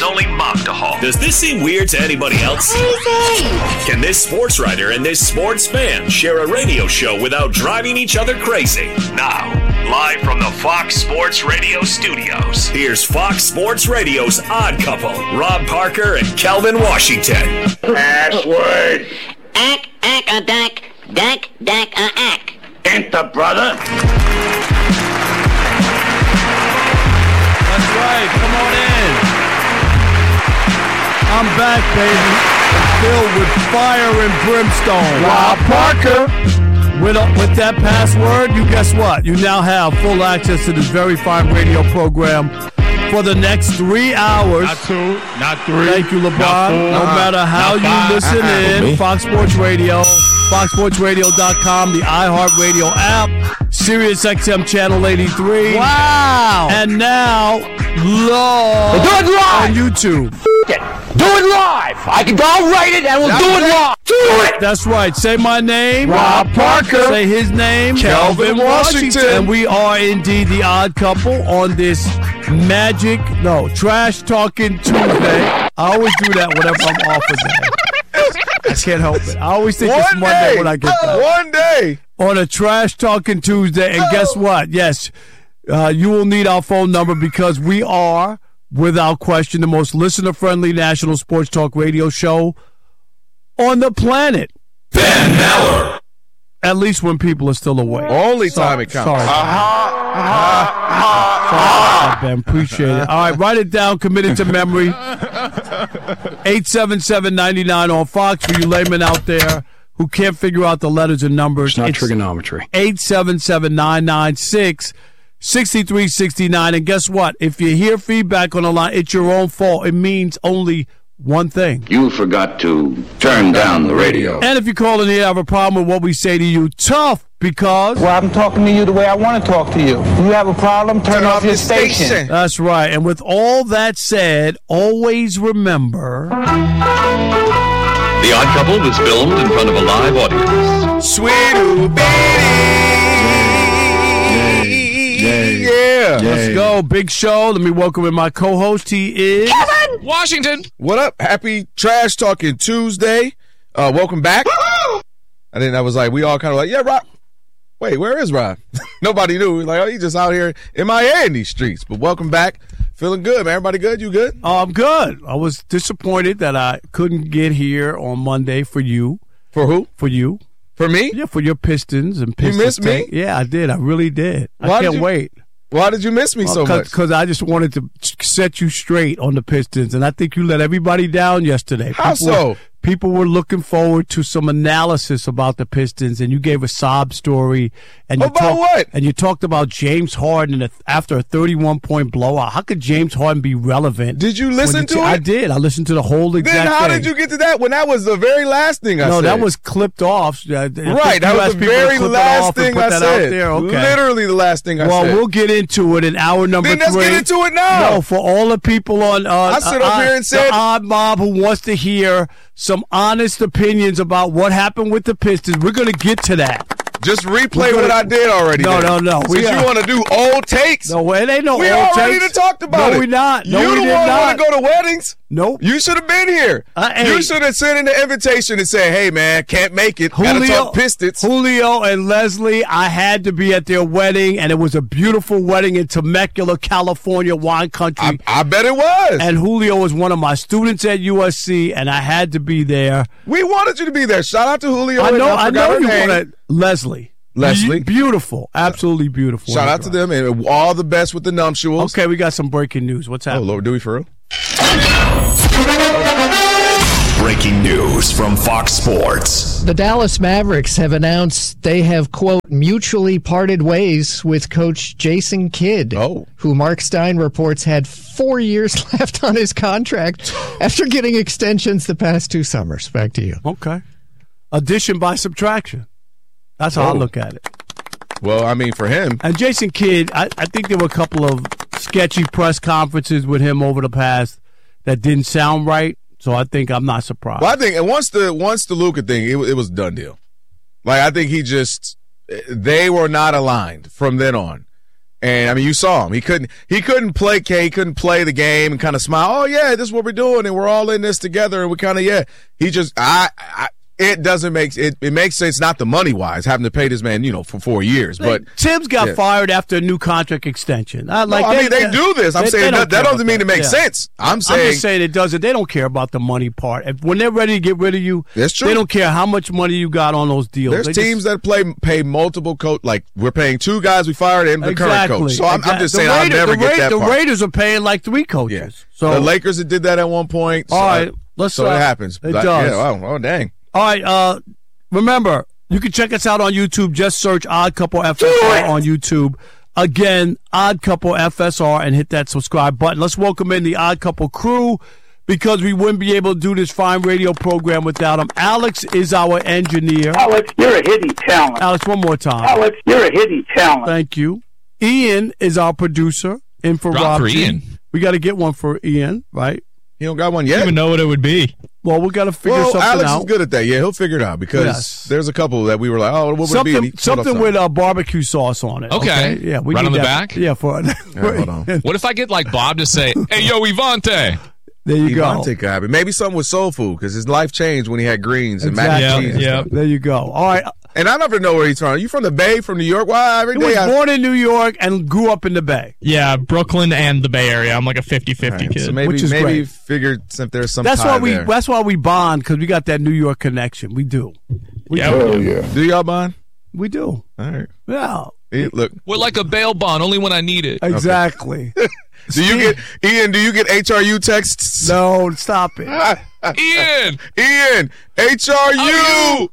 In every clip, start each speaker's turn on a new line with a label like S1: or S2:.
S1: only Montahall.
S2: Does this seem weird to anybody else?
S3: Crazy!
S2: Can this sports writer and this sports fan share a radio show without driving each other crazy?
S1: Now, live from the Fox Sports Radio studios,
S2: here's Fox Sports Radio's Odd Couple, Rob Parker and Calvin Washington.
S1: Password.
S3: Ack, dack,
S1: Enter, brother.
S4: That's right. Come on in. I'm back, baby. Filled with fire and brimstone.
S5: Rob Parker.
S4: With that password, you guess what? You now have full access to this very fine radio program for the next 3 hours.
S5: Not 2, not 3.
S4: Thank you, LeBron. No matter how you listen in, Fox Sports Radio, foxsportsradio.com, the iHeartRadio app, SiriusXM Channel 83.
S5: Wow.
S4: And now, live
S5: Do it live.
S4: on YouTube.
S5: Do it live. I'll write it and we'll do it live. Do it.
S4: That's right. Say my name.
S5: Rob Parker.
S4: Say his name.
S5: Calvin Washington.
S4: And we are indeed the odd couple on this trash talking Tuesday. I always do that whenever I'm off a day. I can't help it. I always think it's Monday when I get back.
S5: One day.
S4: On a trash talking Tuesday. And guess what? Yes, you will need our phone number because we are, without question, the most listener-friendly national sports talk radio show on the planet.
S2: Ben Heller.
S4: At least when people are still awake.
S5: Only time it counts.
S4: Sorry, Ben. Appreciate it. All right, write it down. Commit it to memory. 877-99 on Fox for you laymen out there who can't figure out the letters and numbers.
S6: It's not trigonometry.
S4: 877-996-6369. And guess what? If you hear feedback on the line, it's your own fault. It means only one thing.
S7: You forgot to turn down the radio.
S4: And if you call in here, have a problem with what we say to you, tough, because...
S8: Well, I'm talking to you the way I want to talk to you. If you have a problem, turn off your station.
S4: That's right. And with all that said, always remember...
S1: The Odd Couple was filmed in front of a live audience.
S5: Sweet ooh baby. Yeah.
S4: Let's go. Big show. Let me welcome in my co-host. He is...
S5: Kevin Washington. What up? Happy Trash Talking Tuesday. Welcome back. And then I was like, we all kind of like, yeah, Rob. Wait, where is Rob? Nobody knew. Like, oh, he's just out here in MIA in these streets. But welcome back. Feeling good, man. Everybody good? You good?
S4: I'm good. I was disappointed that I couldn't get here on Monday for you.
S5: For who?
S4: For you.
S5: For me?
S4: Yeah, for your Pistons and Pistons.
S5: You missed me?
S4: Yeah, I did. I really did. I can't wait.
S5: Why did you miss me so much?
S4: Because I just wanted to set you straight on the Pistons, and I think you let everybody down yesterday.
S5: How so?
S4: People were looking forward to some analysis about the Pistons, and you gave a sob story. And you
S5: what?
S4: And you talked about James Harden after a 31-point blowout. How could James Harden be relevant?
S5: Did you listen to it?
S4: I did. I listened to the whole exact thing.
S5: Then how did you get to that when that was the very last thing I said?
S4: No, that was clipped off.
S5: Right, that was the very last thing I said.
S4: Okay.
S5: Literally the last thing I said.
S4: Well, we'll get into it in hour number 3.
S5: Then let's get into it now.
S4: No, for all the people on
S5: I stood up here and said
S4: the odd mob who wants to hear some honest opinions about what happened with the Pistons. We're going to get to that.
S5: Just replay what I did already.
S4: No.
S5: Since you want to do old takes.
S4: No, it ain't no old
S5: takes. We already talked about it.
S4: No, we not. No,
S5: you the one want to go to weddings?
S4: Nope.
S5: You should have been here. You should have sent in the invitation and said, hey, man, can't make it. Gotta talk Pistons.
S4: Julio and Leslie, I had to be at their wedding, and it was a beautiful wedding in Temecula, California, wine country.
S5: I bet it was.
S4: And Julio was one of my students at USC, and I had to be there.
S5: We wanted you to be there. Shout out to Julio.
S4: I know you wanted Leslie. Beautiful. Absolutely beautiful.
S5: Shout out to them, and all the best with the nuptials.
S4: Okay, we got some breaking news. What's happening?
S5: Oh, Lord, do we for real?
S2: Breaking news from Fox Sports.
S9: The Dallas Mavericks have announced they have, quote, mutually parted ways with coach Jason Kidd, who Mark Stein reports had 4 years left on his contract after getting extensions the past 2 summers. Back to you.
S4: Okay. Addition by subtraction. That's how I look at it.
S5: Well, I mean, for him.
S4: And Jason Kidd, I think there were a couple of sketchy press conferences with him over the past that didn't sound right. So I think I'm not surprised.
S5: Well, I think and once the Luka thing, it was a done deal. Like, I think they were not aligned from then on. And I mean, you saw him. He couldn't placate. He couldn't play the game and kind of smile. Oh yeah, this is what we're doing, and we're all in this together. And we kind of He just it doesn't make it makes sense, not the money wise, having to pay this man, for 4 years. But
S4: Tibbs got fired after a new contract extension.
S5: They do this. I'm saying that doesn't mean it makes sense. I'm just
S4: saying it doesn't. They don't care about the money part. When they're ready to get rid of you,
S5: that's true.
S4: They don't care how much money you got on those deals.
S5: There's teams that pay multiple coach. Like we're paying 2 guys we fired and the current coach. So I'm just saying I'll never get that part.
S4: The Raiders are paying like 3 coaches.
S5: Yeah.
S4: So
S5: the Lakers did that at one point.
S4: All right,
S5: so it happens.
S4: It does.
S5: Oh dang.
S4: All right. Remember, you can check us out on YouTube. Just search Odd Couple FSR on YouTube. Again, Odd Couple FSR, and hit that subscribe button. Let's welcome in the Odd Couple crew, because we wouldn't be able to do this fine radio program without him. Alex is our engineer.
S8: Alex, you're a hidden talent.
S4: Alex, one more time.
S8: Alex, you're a hidden talent.
S4: Thank you. Ian is our producer. In for Rob.
S6: For Ian.
S4: We got to get one for Ian, right?
S5: He don't got one yet.
S6: I don't even know what it would be.
S4: Well, we got to figure something
S5: Alex
S4: out.
S5: Alex is good at that. Yeah, he'll figure it out, because there's a couple that we were like, what would it be?
S4: Something with barbecue sauce on it.
S6: Okay.
S4: Yeah, we
S6: right
S4: need
S6: on the
S4: that.
S6: back?
S4: Yeah,
S5: hold on.
S6: What if I get like Bob to say, hey, yo, Ivante?
S4: There you go.
S5: Ivante could happen. Maybe something with soul food, because his life changed when he had greens and mac and cheese.
S6: Yeah.
S4: There you go. All right.
S5: And I never know where he's from. Are you from the Bay, from New York? Why every day?
S4: He was born in New York and grew up in the Bay.
S6: Yeah, Brooklyn and the Bay Area. I'm like a 50-50 kid.
S5: So maybe,
S4: which is great.
S5: Figured if there's some
S4: that's
S5: tie
S4: why
S5: there.
S4: That's why we bond, because we got that New York connection. We do. We
S5: do. Do y'all bond?
S4: We do.
S5: All right.
S4: Yeah.
S5: Look,
S6: we're like a bail bond, only when I need it.
S4: Exactly.
S5: Okay. Do you get HRU texts?
S4: No, stop it.
S6: Ian,
S5: HRU.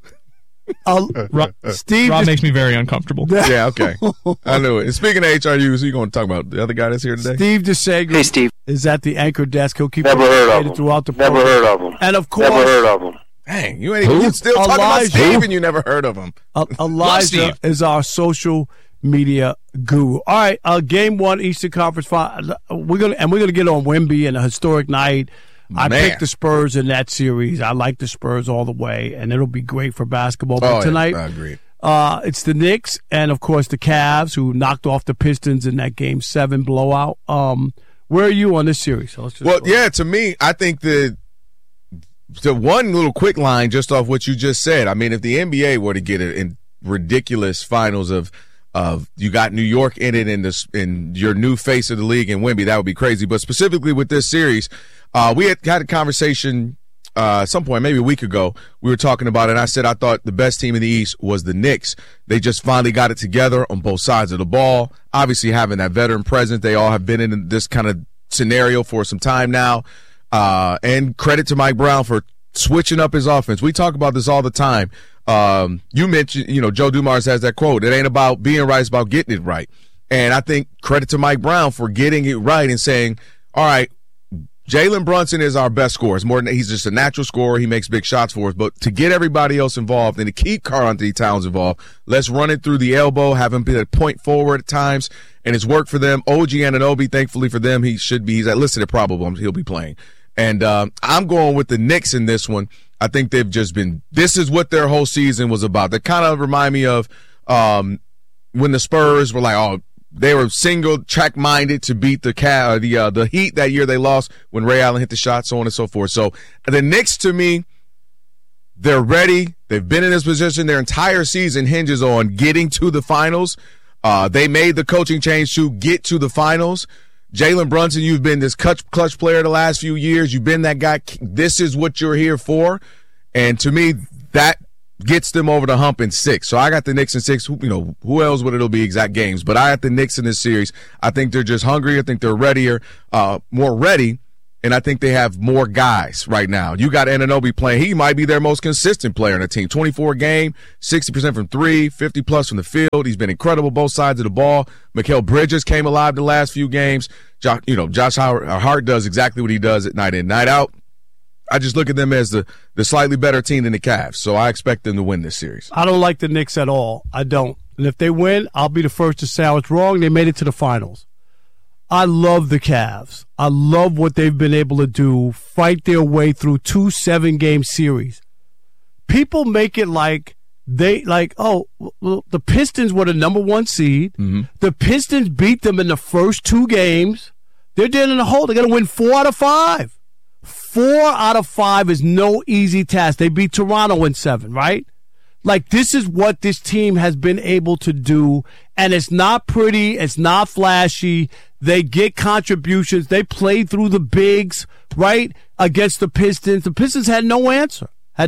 S4: Steve
S6: Rob makes me very uncomfortable.
S5: Yeah, okay. I knew it. And speaking of HRU, so you going to talk about the other guy that's here today?
S4: Steve DeSager is at the anchor desk. He'll keep
S8: never heard of him.
S4: Throughout the
S8: never
S4: program.
S8: heard of him.
S4: And of course,
S8: never heard of him.
S5: Dang, you still talking about Steve and you never heard of him.
S4: Elijah is our social media guru. All right, Game 1 Eastern Conference Final. We're gonna get on Wemby and a historic night. I picked the Spurs in that series. I like the Spurs all the way, and it'll be great for basketball. But tonight,
S5: I agree.
S4: It's the Knicks and, of course, the Cavs, who knocked off the Pistons in that Game 7 blowout. Where are you on this series? So
S5: to me, I think the one little quick line just off what you just said. I mean, if the NBA were to get it in ridiculous finals of you got New York in it in your new face of the league in Wemby, that would be crazy. But specifically with this series, we had a conversation at some point, maybe a week ago. We were talking about it, and I said I thought the best team in the East was the Knicks. They just finally got it together on both sides of the ball. Obviously, having that veteran presence, they all have been in this kind of scenario for some time now. And credit to Mike Brown for switching up his offense. We talk about this all the time. You mentioned, Joe Dumars has that quote. It ain't about being right, it's about getting it right. And I think credit to Mike Brown for getting it right and saying, all right, Jalen Brunson is our best scorer. He's just a natural scorer. He makes big shots for us. But to get everybody else involved and to keep Karl-Anthony Towns involved, let's run it through the elbow, have him be a point forward at times, and it's worked for them. OG Anunoby, thankfully for them, he's listed at probable. He'll be playing. And I'm going with the Knicks in this one. I think they've just been – this is what their whole season was about. They kind of remind me of when the Spurs were like, they were single-track-minded to beat the Heat that year they lost when Ray Allen hit the shot, so on and so forth. So the Knicks, to me, they're ready. They've been in this position. Their entire season hinges on getting to the finals. They made the coaching change to get to the finals. Jalen Brunson, you've been this clutch player the last few years. You've been that guy. This is what you're here for. And to me, that gets them over the hump in 6. So I got the Knicks in 6. Who else would it'll be exact games? But I got the Knicks in this series. I think they're just hungry. I think they're readier, more ready. And I think they have more guys right now. You got Anunoby playing. He might be their most consistent player on the team. 24 a game, 60% from 3, 50+ from the field. He's been incredible both sides of the ball. Mikal Bridges came alive the last few games. Josh Hart does exactly what he does at night in, night out. I just look at them as the slightly better team than the Cavs, so I expect them to win this series.
S4: I don't like the Knicks at all. I don't. And if they win, I'll be the first to say I was wrong. They made it to the finals. I love the Cavs. I love what they've been able to do, fight their way through 2 7-game series. People make it like they the Pistons were the number 1 seed. Mm-hmm. The Pistons beat them in the first 2 games. They're dead in the hole. They're going to win 4 out of 5. 4 out of 5 is no easy task. They beat Toronto in 7, right? Like, this is what this team has been able to do, and it's not pretty. It's not flashy. They get contributions. They played through the bigs, right, against the Pistons. The Pistons had no answer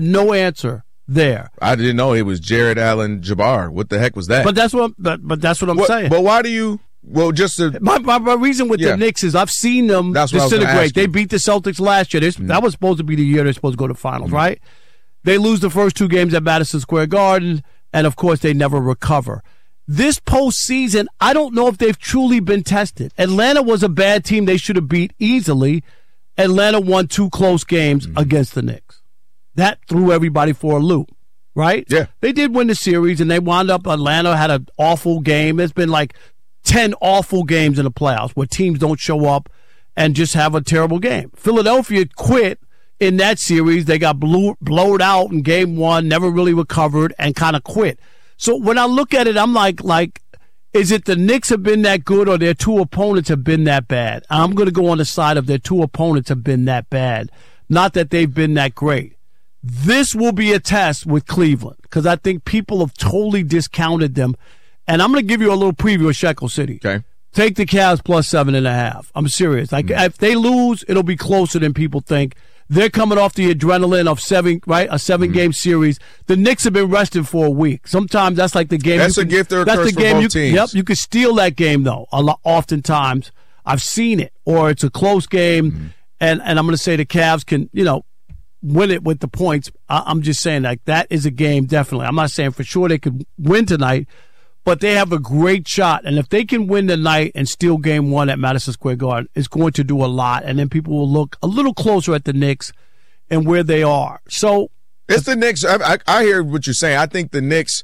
S4: there.
S5: I didn't know it was Jared Allen Jabbar. What the heck was that?
S4: But that's what I'm saying.
S5: But why do you? Well, just to,
S4: my reason with the Knicks is I've seen them disintegrate. They beat the Celtics last year. That was supposed to be the year they're supposed to go to finals, right? They lose the first 2 games at Madison Square Garden, and of course they never recover. This postseason, I don't know if they've truly been tested. Atlanta was a bad team they should have beat easily. Atlanta won 2 close games against the Knicks. That threw everybody for a loop, right?
S5: Yeah.
S4: They did win the series, and they wound up, Atlanta had an awful game. There's been like 10 awful games in the playoffs where teams don't show up and just have a terrible game. Philadelphia quit in that series. They got blowed out in game 1, never really recovered, and kind of quit. So when I look at it, I'm like, is it the Knicks have been that good or their 2 opponents have been that bad? I'm going to go on the side of their 2 opponents have been that bad, not that they've been that great. This will be a test with Cleveland because I think people have totally discounted them. And I'm going to give you a little preview of Shekel City.
S5: Okay.
S4: Take the Cavs plus 7.5. I'm serious. Like, if they lose, it'll be closer than people think. They're coming off the adrenaline of 7, right? A 7-game series. The Knicks have been rested for a week. Sometimes that's like the game.
S5: That's a gift or a curse for both teams.
S4: Yep, you can steal that game though. Oftentimes, I've seen it, or it's a close game, and I'm going to say the Cavs can, win it with the points. I'm just saying like that is a game definitely. I'm not saying for sure they could win tonight, but they have a great shot. And if they can win tonight and steal game 1 at Madison Square Garden, it's going to do a lot. And then people will look a little closer at the Knicks and where they are. So
S5: it's the Knicks. I hear what you're saying. I think the Knicks,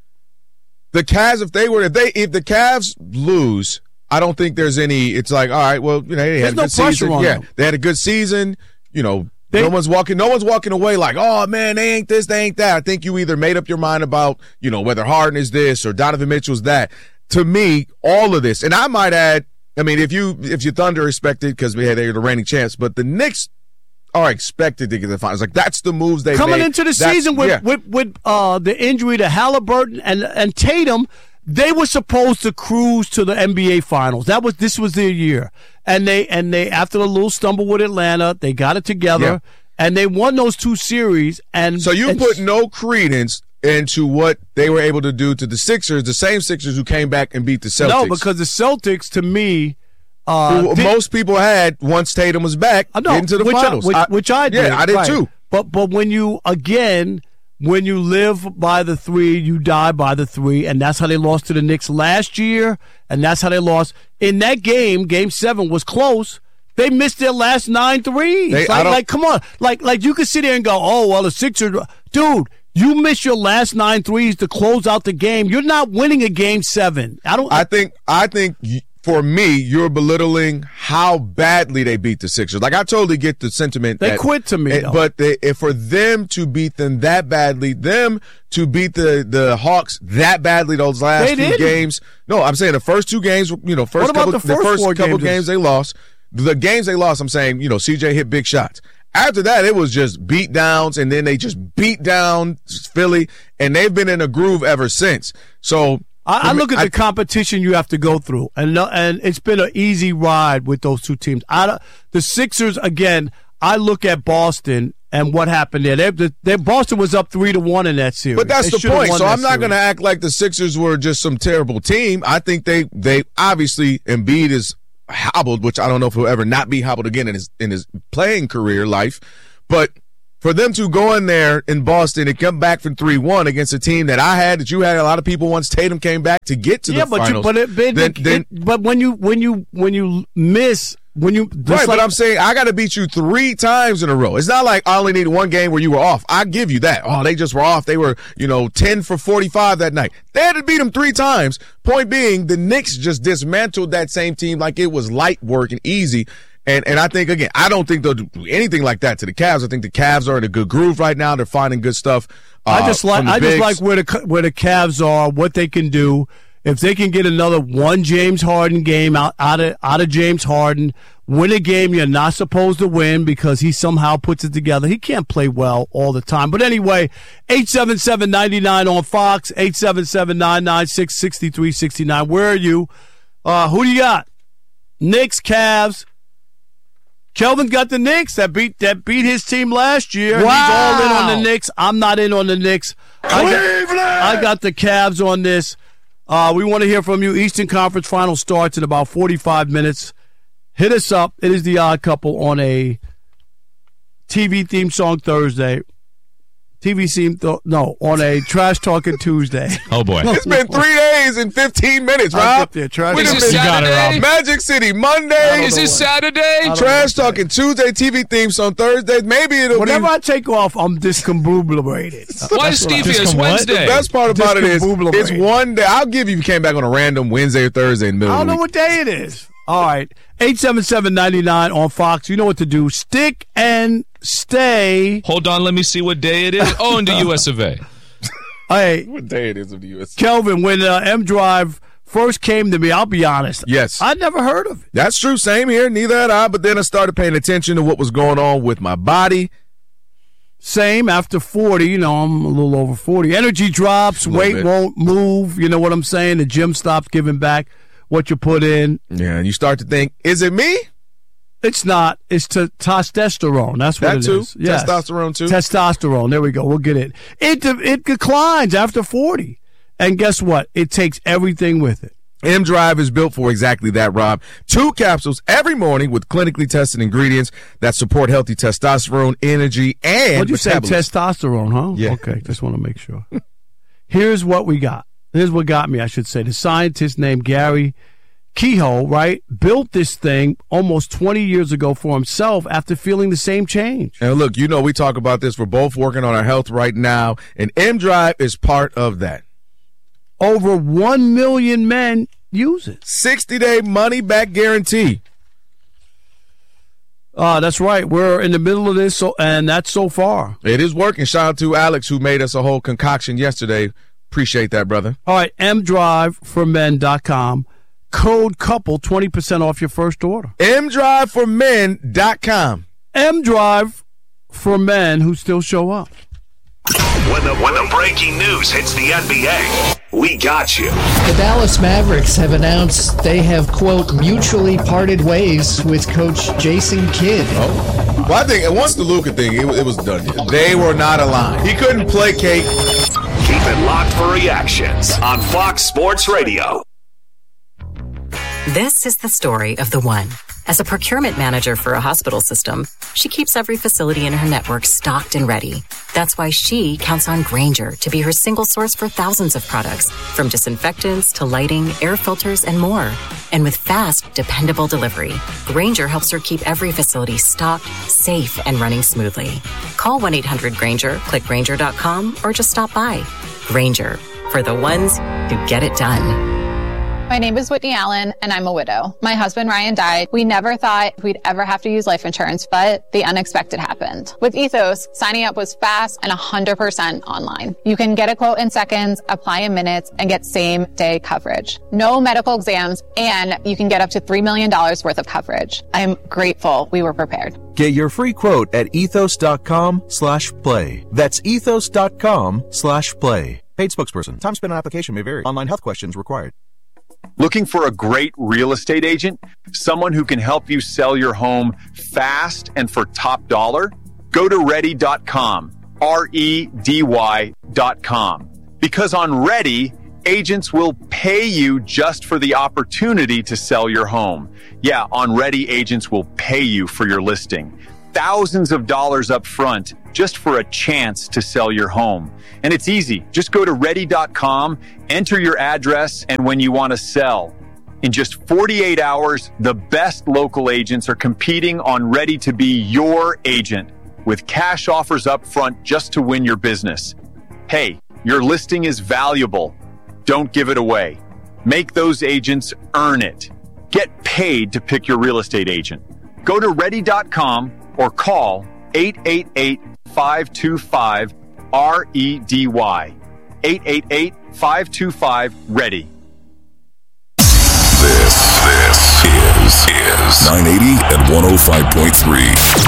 S5: the Cavs, if the Cavs lose, I don't think there's any. It's like, all right, well, they had a good season. Yeah, they had a good season. No one's walking away like, oh man, they ain't this, they ain't that. I think you either made up your mind about, whether Harden is this or Donovan Mitchell's that. To me, all of this, and I might add, I mean, if you Thunder expected because they're the reigning champs, but the Knicks are expected to get to the finals. Like that's the moves they
S4: coming
S5: made.
S4: Into the season with the injury to Halliburton and Tatum. They were supposed to cruise to the NBA Finals. This was their year, and they after the little stumble with Atlanta, they got it together, and they won those 2 series. And
S5: so you put no credence into what they were able to do to the Sixers, the same Sixers who came back and beat the Celtics.
S4: No, because the Celtics, to me,
S5: most people had once Tatum was back into the finals,
S4: which I did.
S5: Yeah, I did too.
S4: But when you live by the 3, you die by the 3, and that's how they lost to the Knicks last year, and that's how they lost. In that game, Game 7 was close. They missed their last 9 threes. Come on. Like you could sit there and go, oh, well, the Sixers. Dude, you miss your last 9 threes to close out the game. You're not winning a Game 7.
S5: I think for me, you're belittling how badly they beat the Sixers. Like, I totally get the sentiment.
S4: They quit to me, though.
S5: But for them to beat them that badly, them to beat the Hawks that badly those last 2 games. No, I'm saying the first 2 games, the first couple games they lost. The games they lost, I'm saying, CJ hit big shots. After that, it was just beat downs, and then they just beat down Philly, and they've been in a groove ever since. So
S4: I look at the competition you have to go through, and it's been an easy ride with those 2 teams. The Sixers, again, I look at Boston and what happened there. Boston was up 3-1 in that series.
S5: But that's the point. So I'm not going to act like the Sixers were just some terrible team. I think they obviously, Embiid is hobbled, which I don't know if he'll ever not be hobbled again in his playing career life, but for them to go in there in Boston and come back from 3-1 against a team that you had a lot of people once Tatum came back to get to the finals.
S4: But when you miss.
S5: Right, but I'm saying I got to beat you 3 times in a row. It's not like I only need 1 game where you were off. I give you that. Oh, they just were off. They were, 10 for 45 that night. They had to beat them 3 times. Point being, the Knicks just dismantled that same team like it was light work and easy. And I think, again, I don't think they'll do anything like that to the Cavs. I think the Cavs are in a good groove right now. They're finding good stuff.
S4: I just like where the Cavs are, what they can do. If they can get another one James Harden game out of James Harden, win a game you're not supposed to win because he somehow puts it together. He can't play well all the time. But anyway, 877-99 on Fox, 877-996-6369. Where are you? Who do you got? Knicks, Cavs. Kelvin got the Knicks that beat his team last year. Wow. He's all in on the Knicks. I'm not in on the Knicks. I got the Cavs on this. We want to hear from you. Eastern Conference Final starts in about 45 minutes. Hit us up. It is the Odd Couple on a TV theme song Thursday. On a Trash Talking Tuesday.
S6: Oh, boy.
S5: It's been 3 days and 15 minutes, Rob.
S6: Is this Saturday?
S5: Magic City Monday.
S6: Is this Saturday?
S5: Trash Talking Tuesday, TV themes on Thursday. Maybe it'll
S4: Whenever I take off, I'm discombobulated.
S6: Why is Stevie? It's Wednesday.
S5: The best part about it is it's one day. I'll give you if you came back on a random Wednesday or Thursday in the middle of the week.
S4: I don't know what day it is. All right. 877-99 on Fox. You know what to do. Stick and stay.
S6: Hold on. Let me see what day it is. Oh, in the US of A.
S4: Hey.
S5: What day it is of the US?
S4: Kelvin, when M Drive first came to me, I'll be honest.
S5: Yes.
S4: I'd never heard of it.
S5: That's true. Same here. Neither had I. But then I started paying attention to what was going on with my body.
S4: Same. After 40, I'm a little over 40. Energy drops. Weight won't move. You know what I'm saying? The gym stops giving back what you put in.
S5: Yeah, and you start to think, is it me?
S4: It's not. It's testosterone. That's what it is. Yes.
S5: Testosterone too?
S4: Testosterone. There we go. We'll get it. It declines after 40. And guess what? It takes everything with it.
S5: M Drive is built for exactly that, Rob. 2 capsules every morning with clinically tested ingredients that support healthy testosterone, energy, and
S4: What'd you say? Testosterone, huh?
S5: Yeah.
S4: Okay, just want to make sure. Here's what we got. Here's what got me, I should say. The scientist named Gary Kehoe, right, built this thing almost 20 years ago for himself after feeling the same change.
S5: And look, we talk about this. We're both working on our health right now, and M Drive is part of that.
S4: Over 1 million men use it.
S5: 60-day money-back guarantee.
S4: That's right. We're in the middle of this, and that's so far.
S5: It is working. Shout out to Alex, who made us a whole concoction yesterday. Appreciate that, brother.
S4: All right, mdriveformen.com. Code COUPLE, 20% off your first order.
S5: mdriveformen.com.
S4: M-Drive for men who still show up.
S2: When the breaking news hits the NBA, we got you.
S9: The Dallas Mavericks have announced they have, quote, mutually parted ways with Coach Jason Kidd.
S5: Oh. Well, I think once the Luka thing, it was done. They were not aligned. He couldn't placate.
S2: Keep it locked for reactions on Fox Sports Radio.
S10: This is the story of the one. As a procurement manager for a hospital system, she keeps every facility in her network stocked and ready. That's why she counts on Grainger to be her single source for thousands of products, from disinfectants to lighting, air filters, and more. And with fast, dependable delivery, Grainger helps her keep every facility stocked, safe, and running smoothly. Call 1-800-GRAINGER, click Grainger.com, or just stop by. Grainger, for the ones who get it done.
S11: My name is Whitney Allen, and I'm a widow. My husband, Ryan, died. We never thought we'd ever have to use life insurance, but the unexpected happened. With Ethos, signing up was fast and 100% online. You can get a quote in seconds, apply in minutes, and get same-day coverage. No medical exams, and you can get up to $3 million worth of coverage. I'm grateful we were prepared.
S12: Get your free quote at ethos.com/play. That's ethos.com/play. Paid spokesperson. Time spent on application may vary. Online health questions required.
S13: Looking for a great real estate agent? Someone who can help you sell your home fast and for top dollar? Go to ready.com, REDY.com. Because on Ready, agents will pay you just for the opportunity to sell your home. Yeah, on Ready, agents will pay you for your listing. Thousands of dollars up front just for a chance to sell your home. And it's easy. Just go to ready.com, enter your address, and when you want to sell. In just 48 hours, the best local agents are competing on Ready to be your agent with cash offers up front just to win your business. Hey, your listing is valuable. Don't give it away. Make those agents earn it. Get paid to pick your real estate agent. Go to ready.com or call 888-525-REDY. 888-525-READY.
S14: This is 980 and 105.3.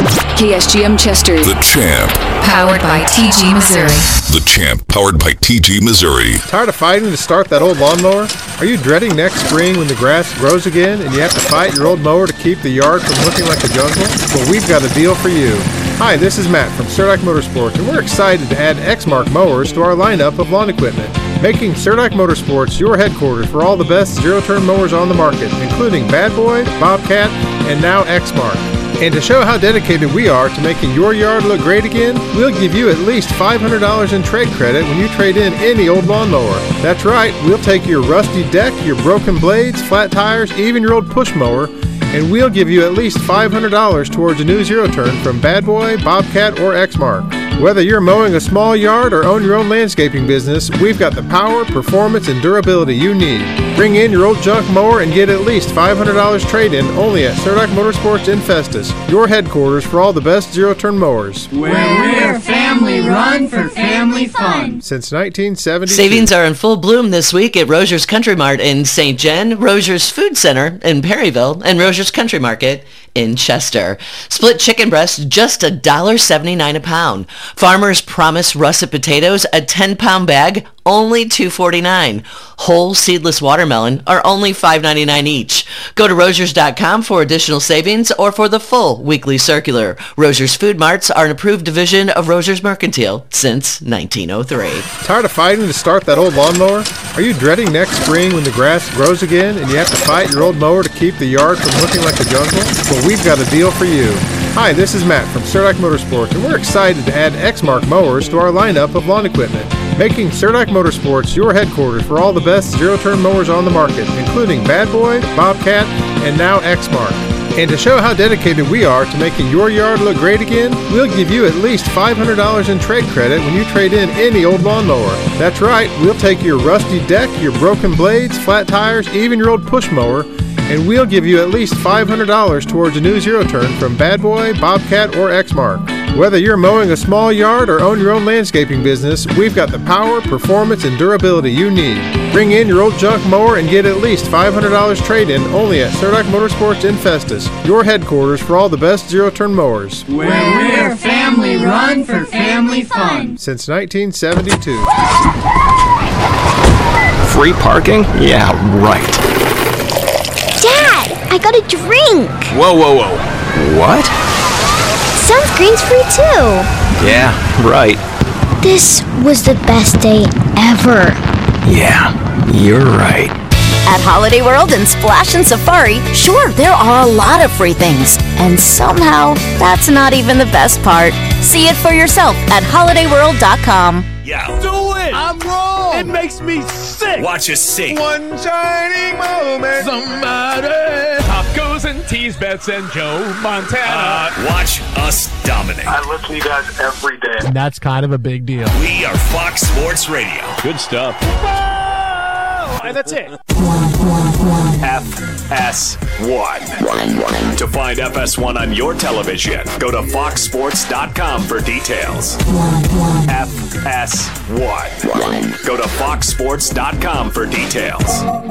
S15: KSGM Chester.
S14: The Champ.
S15: Powered by TG Missouri.
S14: The Champ, powered by TG Missouri.
S16: Tired of fighting to start that old lawnmower? Are you dreading next spring when the grass grows again and you have to fight your old mower to keep the yard from looking like a jungle? Well, we've got a deal for you. Hi, this is Matt from Cerdak Motorsports, and we're excited to add Exmark mowers to our lineup of lawn equipment, making Cerdak Motorsports your headquarters for all the best zero-turn mowers on the market, including Bad Boy, Bobcat, and now Exmark. And to show how dedicated we are to making your yard look great again, we'll give you at least $500 in trade credit when you trade in any old lawnmower. That's right, we'll take your rusty deck, your broken blades, flat tires, even your old push mower, and we'll give you at least $500 towards a new zero-turn from Bad Boy, Bobcat, or Exmark. Whether you're mowing a small yard or own your own landscaping business, we've got the power, performance, and durability you need. Bring in your old junk mower and get at least $500 trade-in only at Cerdak Motorsports in Festus, your headquarters for all the best zero-turn mowers.
S17: Where we're family run for family fun.
S16: Since 1972.
S18: Savings are in full bloom this week at Roger's Country Mart in St. John, Roger's Food Center in Perryville, and Roger's Country Market in Chester. Split chicken breast, just $1.79 a pound. Farmer's Promise russet potatoes, a 10-pound bag, only $2.49. Whole seedless watermelon are only $5.99 each. Go to Rogers.com for additional savings or for the full weekly circular. Rogers Food Marts are an approved division of Rogers Mercantile since 1903.
S16: Tired of fighting to start that old lawnmower? Are you dreading next spring when the grass grows again and you have to fight your old mower to keep the yard from looking like a jungle? Well, we've got a deal for you. Hi, this is Matt from Cerdak Motorsports, and we're excited to add Exmark mowers to our lineup of lawn equipment, making Cerdak Motorsports your headquarters for all the best zero-turn mowers on the market, including Bad Boy, Bobcat, and now Exmark. And to show how dedicated we are to making your yard look great again, we'll give you at least $500 in trade credit when you trade in any old lawnmower. That's right, we'll take your rusty deck, your broken blades, flat tires, even your old push mower, and we'll give you at least $500 towards a new zero-turn from Bad Boy, Bobcat, or Exmark. Whether you're mowing a small yard or own your own landscaping business, we've got the power, performance, and durability you need. Bring in your old junk mower and get at least $500 trade-in only at Cerdak Motorsports in Festus, your headquarters for all the best zero-turn mowers.
S17: Where we're family run for family fun.
S16: Since 1972.
S19: Free parking? Yeah, right.
S20: Dad, I got a drink.
S19: Whoa. What?
S20: Sunscreen's free too.
S19: Yeah, right.
S20: This was the best day ever.
S19: Yeah, you're right.
S21: At Holiday World and Splash and Safari, sure, there are a lot of free things. And somehow, that's not even the best part. See it for yourself at holidayworld.com.
S2: Yeah.
S4: Do it! I'm wrong! It makes me sick!
S2: Watch us sing.
S5: One shining moment.
S4: Somebody! Pop goes and tease Bets and Joe Montana.
S2: Watch us dominate.
S22: I listen to you guys every day.
S4: And that's kind of a big deal.
S2: We are Fox Sports Radio.
S6: Good stuff.
S22: And that's it.
S2: FS1. To find FS1 on your television, go to foxsports.com for details. FS1. Go to foxsports.com for details.